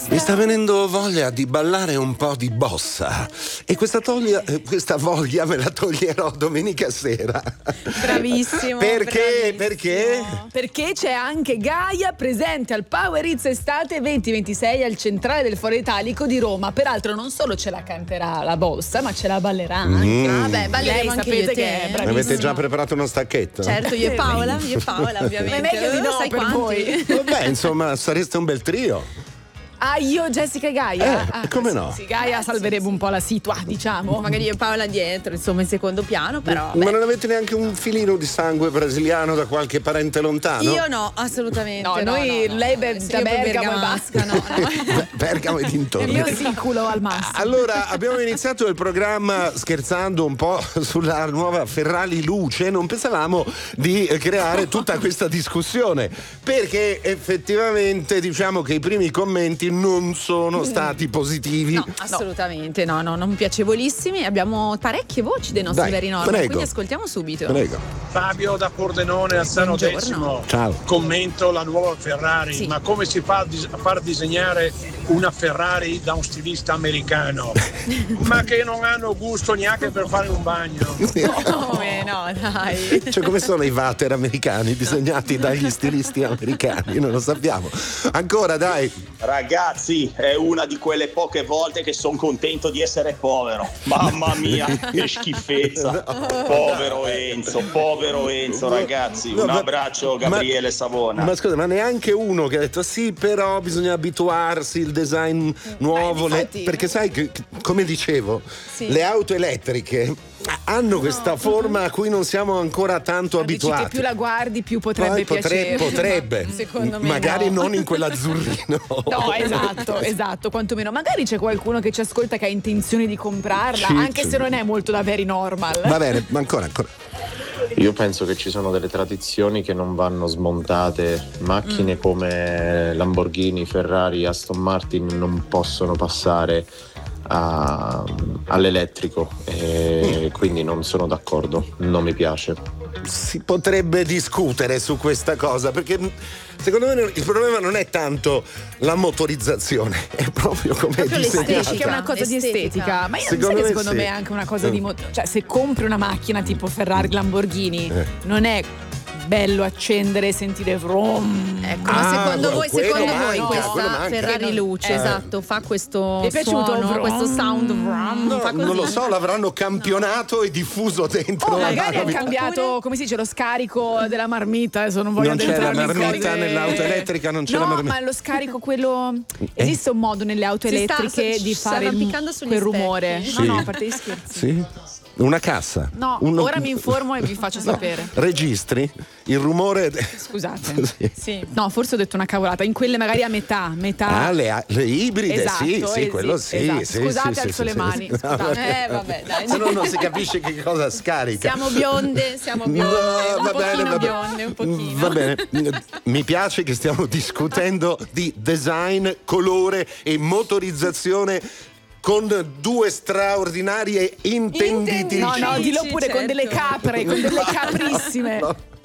Mi sta venendo voglia di ballare un po' di bossa e questa voglia me la toglierò domenica sera. Bravissimo. Perché? Perché c'è anche Gaia presente al Power Hits Estate 2026 al Centrale del Foro Italico di Roma. Peraltro non solo ce la canterà la bossa, ma ce la ballerà anche. Vabbè, balleremo anche io e te. Che è bravissima. Avete già preparato uno stacchetto? Certo, io e Paola ovviamente. Ma è meglio di no sai per quanti? voi. Vabbè, insomma, sareste un bel trio. Ah, io, Jessica e Gaia? Come no? Sì, Gaia salverebbe un po' la situa, diciamo. Magari io e Paola dietro, insomma, in secondo piano, però. Ma non avete neanche un filino di sangue brasiliano da qualche parente lontano? Io no, assolutamente. No, noi lei da Bergamo e basta. No. Bergamo e dintorni. Il mio siculo al massimo. Allora, abbiamo iniziato il programma scherzando un po' sulla nuova Ferrari Luce. Non pensavamo di creare tutta questa discussione, perché effettivamente diciamo che i primi commenti non sono stati positivi. No, assolutamente no, non piacevolissimi. Abbiamo parecchie voci dei nostri veri normi, prego. quindi ascoltiamo subito. Prego. Fabio da Pordenone, Alzano X. Ciao. Commento la nuova Ferrari, Sì. ma come si fa a far disegnare una Ferrari da un stilista americano? Ma che non hanno gusto neanche per fare un bagno. Come no, dai. Cioè, come sono i water americani disegnati dagli stilisti americani? Non lo sappiamo. Ancora, dai. Ragazzi, è una di quelle poche volte che sono contento di essere povero. Mamma mia, che schifezza. Povero Enzo, ragazzi. Un abbraccio, Gabriele Savona. Ma scusa, ma neanche uno che ha detto sì, però bisogna abituarsi, il design nuovo. infatti, perché sai che, come dicevo, Sì. le auto elettriche hanno questa forma a cui non siamo ancora tanto Dici abituati. che più la guardi più potrebbe Poi piacere. potrebbe. Secondo me magari no. non in quell'azzurrino. No, esatto, quantomeno. Magari c'è qualcuno che ci ascolta che ha intenzione di comprarla, Sì, anche sì. se non è molto da very normal. Va bene, ma ancora. Io penso che ci sono delle tradizioni che non vanno smontate. Macchine come Lamborghini, Ferrari, Aston Martin non possono passare all'elettrico e quindi non sono d'accordo, non mi piace. Si potrebbe discutere su questa cosa, perché secondo me il problema non è tanto la motorizzazione, è proprio come è disegnata. L'estetica è una cosa di estetica, ma io secondo me è anche una cosa di cioè, se compri una macchina tipo Ferrari, Lamborghini, non è bello accendere e sentire vroom. Ecco, ma secondo voi quello questa manca. Ferrari Luce, esatto, fa questo Ti è piaciuto? suono, Vroom? questo sound vroom, No, fa così? non lo so, l'avranno campionato e diffuso dentro. Magari ha la- cambiato, come si dice, lo scarico della marmita. Adesso non voglio Non c'è la addentrarmi in marmita cose- nell'auto elettrica, non c'è no, la marmita. ma lo scarico quello. Esiste un modo nelle auto Si sta- elettriche di sta fare arrampicando sugli quel specchi. rumore. Sì. No, a parte gli scherzi. Sì? Una cassa. No, ora mi informo e vi faccio sapere. Registri il rumore. Scusate. Sì. Sì. No, forse ho detto una cavolata. In quelle magari a metà. Ah, le ibride, Esatto, sì, quello sì. esatto. sì, Scusate, sì, alzo sì, le sì. mani. No, Scusate. Vabbè, dai. Se no non si capisce che cosa scarica. Siamo bionde, No, un va pochino bene. bionde, un pochino. Va bene, mi piace che stiamo discutendo di design, colore e motorizzazione con due straordinarie intenditrici. No, dillo pure con certo. delle capre, con delle caprissime. No.